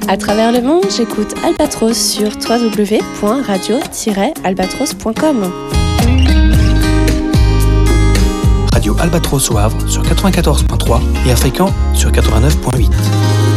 À travers le monde, j'écoute Albatros sur www.radio-albatros.com. Radio Albatros au Havre sur 94.3 et à Fréquent sur 89.8.